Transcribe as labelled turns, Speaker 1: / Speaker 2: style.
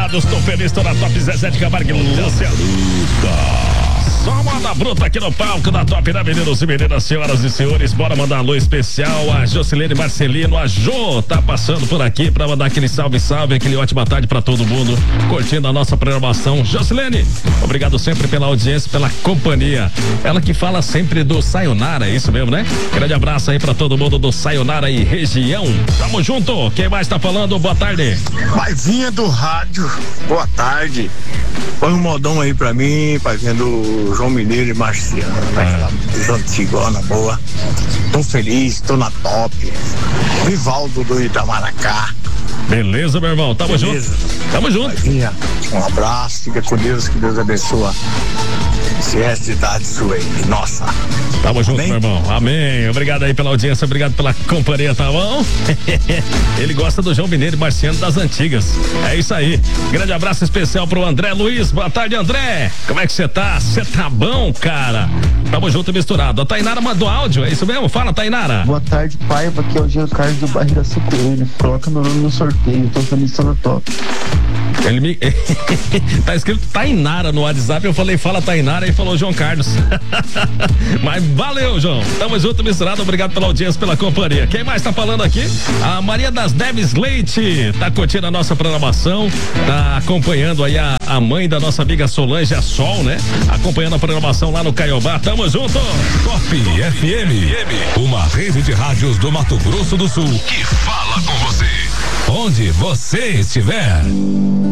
Speaker 1: misturados, tô feliz, tô na Top Zezé de Camargo e Lúcia. Só moda bruta aqui no palco da Top, né, meninos e meninas, senhoras e senhores. Bora mandar um alô especial a Jocilene Marcelino. A Jo tá passando por aqui pra mandar aquele salve, aquele ótima tarde pra todo mundo curtindo a nossa programação. Jocilene, obrigado sempre pela audiência, pela companhia. Ela que fala sempre do Sayonara, é isso mesmo, né? Grande abraço aí pra todo mundo do Sayonara e região. Tamo junto. Quem mais tá falando? Boa tarde.
Speaker 2: Paizinha do rádio, boa tarde. Põe um modão aí pra mim, paizinha do João Mineiro e Marciano, aquela antigona boa. Tô feliz, tô na Top. Vivaldo do Itamaracá.
Speaker 1: Beleza, meu irmão, tamo junto. Tamo junto.
Speaker 2: Paizinha, um abraço, fica com Deus, que Deus abençoe esse resto de idade sua aí, nossa.
Speaker 1: Tamo junto, meu irmão. Amém. Obrigado aí pela audiência, obrigado pela companhia, tá bom? Ele gosta do João Mineiro e Marciano das antigas. É isso aí. Grande abraço especial pro André Luiz. Boa tarde, André. Como é que você tá? Você tá bom, cara? Tamo junto e misturado. A Tainara mandou áudio, é isso mesmo? Fala, Tainara.
Speaker 3: Boa tarde, Paiva. Aqui é o Gil Carlos do bairro da Socorro. Coloca meu nome no sorteio. Tô feliz, tô no Top.
Speaker 1: Ele me. Tá escrito Tainara no WhatsApp. Eu falei, fala Tainara, e falou João Carlos. Mas valeu, João. Tamo junto, misturado. Obrigado pela audiência, pela companhia. Quem mais tá falando aqui? A Maria das Neves Leite tá curtindo a nossa programação. Tá acompanhando aí a mãe da nossa amiga Solange, a Sol, né? Acompanhando a programação lá no Caiobá. Tamo junto.
Speaker 4: Top FM, uma rede de rádios do Mato Grosso do Sul que fala com você, onde você estiver.